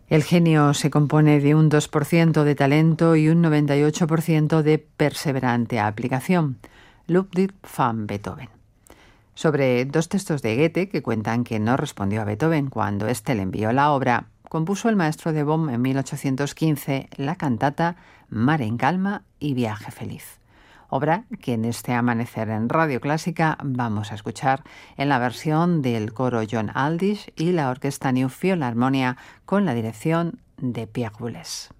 El genio se compone de un 2% de talento y un 98% de perseverante aplicación. Ludwig van Beethoven. Sobre dos textos de Goethe que cuentan que no respondió a Beethoven cuando éste le envió la obra, compuso el maestro de Bonn en 1815 la cantata Mar en calma y Viaje feliz. Obra que en este amanecer en Radio Clásica vamos a escuchar en la versión del coro John Aldisch y la orquesta New Philharmonia con la dirección de Pierre Boulez.